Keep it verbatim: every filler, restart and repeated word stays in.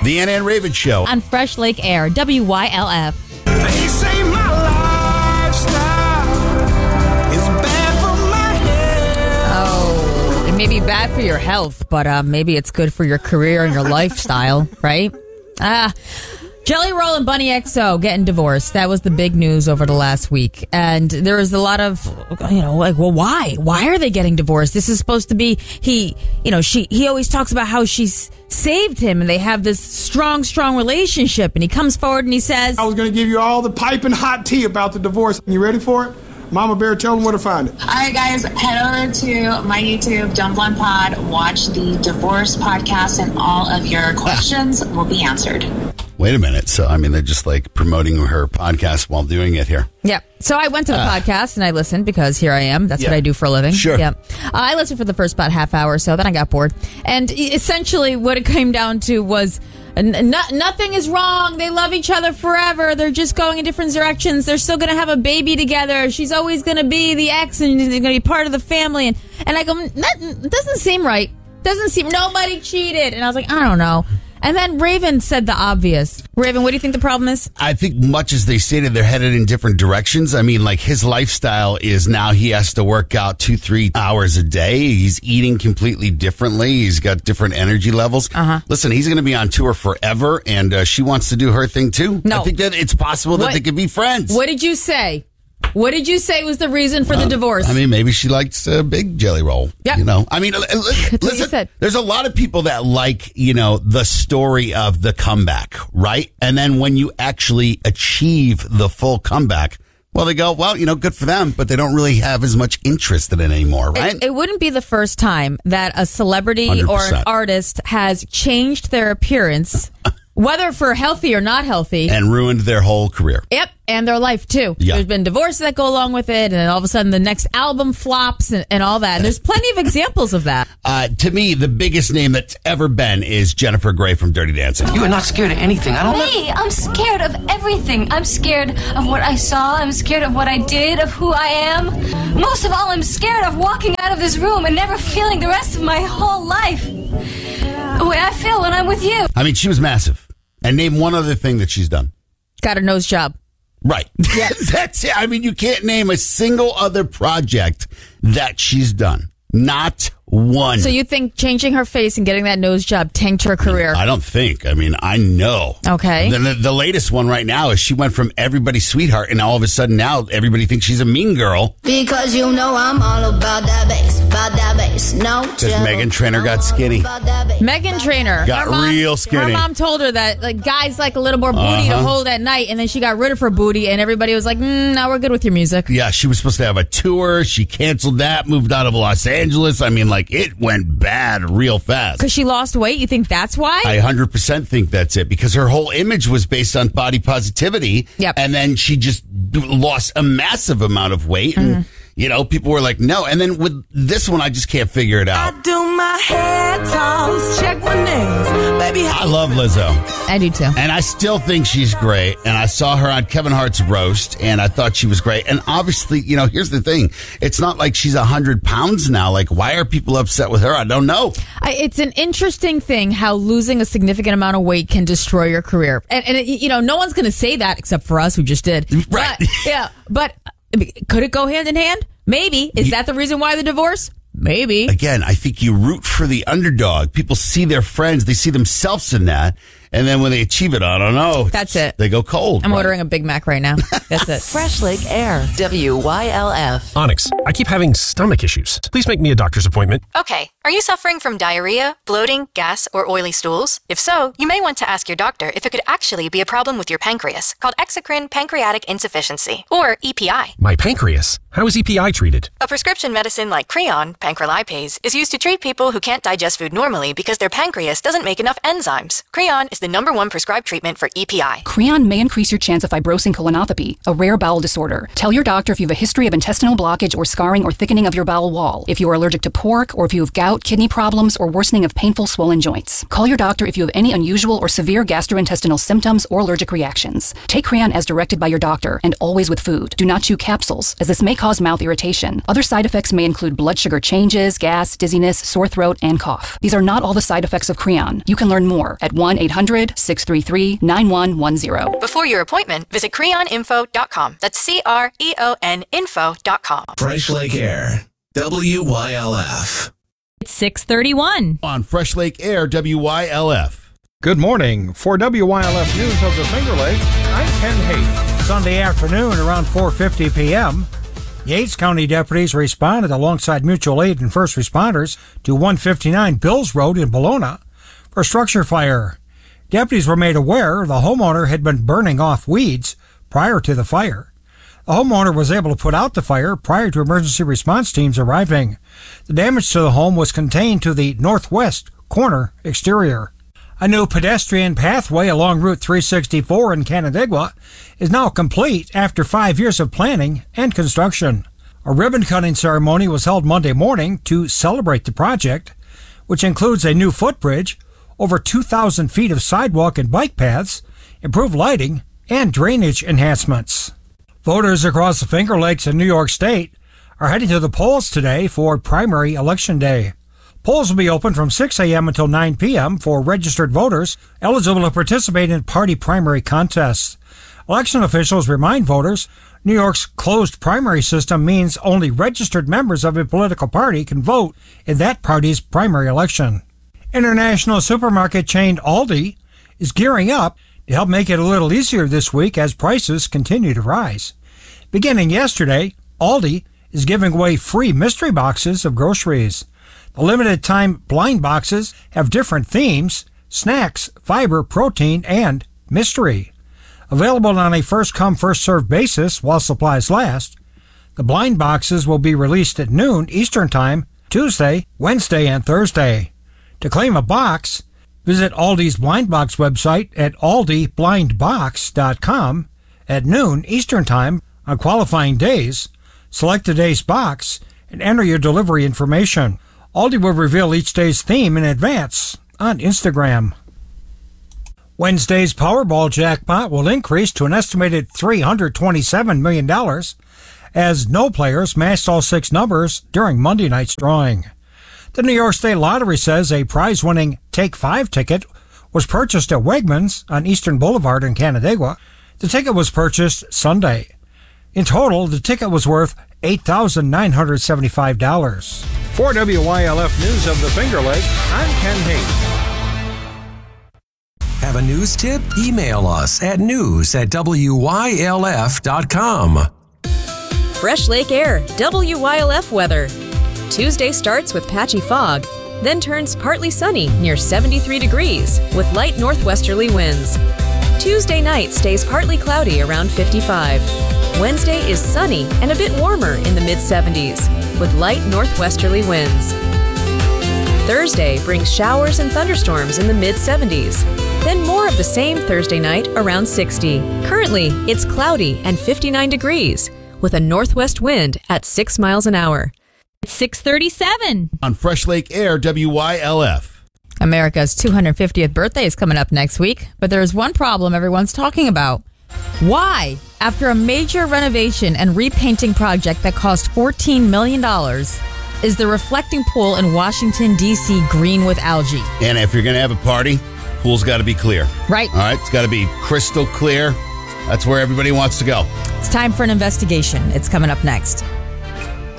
The Ann and Raven Show. On Fresh Lake Air, W Y L F. They say my lifestyle is bad for my health. Oh, it may be bad for your health, but uh, maybe it's good for your career and your lifestyle, right? Ah, Jelly Roll and Bunny X O getting divorced. That was the big news over the last week. And there was a lot of, you know, like, well, why? Why are they getting divorced? This is supposed to be, he, you know, she, he always talks about how she's saved him and they have this strong, strong relationship. And he comes forward and he says, I was going to give you all the piping hot tea about the divorce. You ready for it? Mama Bear, tell them where to find it. All right, guys, head over to my YouTube, Dumb Blonde Pod. Watch the divorce podcast and all of your questions will be answered. Wait a minute. So, I mean, they're just like promoting her podcast while doing it here. Yeah. So I went to the uh, podcast and I listened because here I am. That's yeah. what I do for a living. Sure. Yeah. Uh, I listened for the first about half hour or so. Then I got bored. And essentially what it came down to was n- nothing is wrong. They love each other forever. They're just going in different directions. They're still going to have a baby together. She's always going to be the ex and they're going to be part of the family. And, and I go, that doesn't seem right. Doesn't seem, nobody cheated. And I was like, I don't know. And then Raven said the obvious. Raven, what do you think the problem is? I think much as they stated, they're headed in different directions. I mean, like his lifestyle is now he has to work out two, three hours a day. He's eating completely differently. He's got different energy levels. Uh-huh. Listen, he's going to be on tour forever, and uh, she wants to do her thing too. No. I think that it's possible that what, they could be friends. What did you say? What did you say was the reason for uh, the divorce? I mean, maybe she likes a big jelly roll. Yeah. You know, I mean, listen, there's a lot of people that like, you know, the story of the comeback, right? And then when you actually achieve the full comeback, well, they go, well, you know, good for them, but they don't really have as much interest in it anymore, right? It, it wouldn't be the first time that a celebrity one hundred percent. Or an artist has changed their appearance, whether for healthy or not healthy. And ruined their whole career. Yep, and their life, too. Yeah. There's been divorces that go along with it, and then all of a sudden the next album flops and, and all that. And there's plenty of examples of that. Uh, to me, the biggest name that's ever been is Jennifer Grey from Dirty Dancing. You are not scared of anything. I don't know. Me, I'm scared of everything. I'm scared of what I saw. I'm scared of what I did, of who I am. Most of all, I'm scared of walking out of this room and never feeling the rest of my whole life the way I feel when I'm with you. I mean, she was massive. And name one other thing that she's done. Got a nose job. Right. Yeah. That's it. I mean, you can't name a single other project that she's done. Not one. So you think changing her face and getting that nose job tanked her career? I don't think. I mean, I know. Okay. The, the, the latest one right now is she went from everybody's sweetheart, and all of a sudden now everybody thinks she's a mean girl. Because you know I'm all about that bass, about that bass. No, because Meghan Trainor got skinny. Meghan Trainor got her mom, real skinny. Her mom told her that like guys like a little more booty uh-huh. to hold at night, and then she got rid of her booty, and everybody was like, mm, "No, we're good with your music." Yeah, she was supposed to have a tour. She canceled that, moved out of Los Angeles. I mean, like it went bad real fast. Because she lost weight? You think that's why? I one hundred percent think that's it. Because her whole image was based on body positivity. Yep. And then she just lost a massive amount of weight. Mm-hmm. And, you know, people were like, no. And then with this one, I just can't figure it out. I do my hair toss, check my nails. Baby, I love Lizzo. I do too. And I still think she's great. And I saw her on Kevin Hart's roast, and I thought she was great. And obviously, you know, here's the thing. It's not like she's one hundred pounds now. Like, why are people upset with her? I don't know. I, it's an interesting thing how losing a significant amount of weight can destroy your career. And, and it, you know, no one's going to say that except for us who just did. Right. But, yeah. But could it go hand in hand? Maybe. Is that the reason why the divorce? Maybe. Again, I think you root for the underdog. People see their friends. They see themselves in that. And then when they achieve it, I don't know. That's it. They go cold. I'm right? ordering a Big Mac right now. That's it. Fresh Lake Air. W Y L F. Onyx, I keep having stomach issues. Please make me a doctor's appointment. Okay. Are you suffering from diarrhea, bloating, gas, or oily stools? If so, you may want to ask your doctor if it could actually be a problem with your pancreas, called exocrine pancreatic insufficiency, or E P I. My pancreas? How is E P I treated? A prescription medicine like Creon, pancrelipase, is used to treat people who can't digest food normally because their pancreas doesn't make enough enzymes. Creon is the number one prescribed treatment for E P I. Creon may increase your chance of fibrosing colonopathy, a rare bowel disorder. Tell your doctor if you have a history of intestinal blockage or scarring or thickening of your bowel wall, if you are allergic to pork, or if you have gout, kidney problems, or worsening of painful swollen joints. Call your doctor if you have any unusual or severe gastrointestinal symptoms or allergic reactions. Take Creon as directed by your doctor, and always with food. Do not chew capsules, as this may cause mouth irritation. Other side effects may include blood sugar changes, gas, dizziness, sore throat, and cough. These are not all the side effects of Creon. You can learn more at one eight hundred hundred, six three three, nine one one zero. Before your appointment, visit creon info dot com. That's C R E O N info dot com. Fresh Lake Air, W Y L F. It's six thirty-one. On Fresh Lake Air, W Y L F. Good morning. For W Y L F News of the Finger Lakes, I'm Ken Hayes. Sunday afternoon around four fifty p.m., Yates County deputies responded alongside mutual aid and first responders to one fifty-nine Bills Road in Bologna for a structure fire. Deputies were made aware the homeowner had been burning off weeds prior to the fire. The homeowner was able to put out the fire prior to emergency response teams arriving. The damage to the home was contained to the northwest corner exterior. A new pedestrian pathway along Route three sixty-four in Canandaigua is now complete after five years of planning and construction. A ribbon-cutting ceremony was held Monday morning to celebrate the project, which includes a new footbridge, over two thousand feet of sidewalk and bike paths, improved lighting, and drainage enhancements. Voters across the Finger Lakes and New York State are heading to the polls today for primary election day. Polls will be open from six a.m. until nine p.m. for registered voters eligible to participate in party primary contests. Election officials remind voters New York's closed primary system means only registered members of a political party can vote in that party's primary election. International supermarket chain Aldi is gearing up to help make it a little easier this week as prices continue to rise. Beginning yesterday, Aldi is giving away free mystery boxes of groceries. The limited-time blind boxes have different themes: snacks, fiber, protein, and mystery. Available on a first-come, first-served basis while supplies last, the blind boxes will be released at noon Eastern Time, Tuesday, Wednesday, and Thursday. To claim a box, visit Aldi's Blind Box website at aldi blind box dot com at noon Eastern Time on qualifying days. Select the day's box and enter your delivery information. Aldi will reveal each day's theme in advance on Instagram. Wednesday's Powerball jackpot will increase to an estimated three hundred twenty-seven million dollars as no players matched all six numbers during Monday night's drawing. The New York State Lottery says a prize-winning Take Five ticket was purchased at Wegmans on Eastern Boulevard in Canandaigua. The ticket was purchased Sunday. In total, the ticket was worth eight thousand nine hundred seventy-five dollars. For W Y L F News of the Finger Lakes, I'm Ken Hayes. Have a news tip? Email us at news at W Y L F dot com. Fresh Lake Air, W Y L F weather. Tuesday starts with patchy fog, then turns partly sunny near seventy-three degrees with light northwesterly winds. Tuesday night stays partly cloudy around fifty-five. Wednesday is sunny and a bit warmer in the mid seventies with light northwesterly winds. Thursday brings showers and thunderstorms in the mid seventies. Then more of the same Thursday night around sixty. Currently, it's cloudy and fifty-nine degrees with a northwest wind at six miles an hour. It's six thirty-seven. On Fresh Lake Air, W Y L F. America's two hundred fiftieth birthday is coming up next week, but there is one problem everyone's talking about. Why, after a major renovation and repainting project that cost fourteen million dollars, is the reflecting pool in Washington, D C green with algae? And if you're going to have a party, pool's got to be clear. Right. All right, it's got to be crystal clear. That's where everybody wants to go. It's time for an investigation. It's coming up next.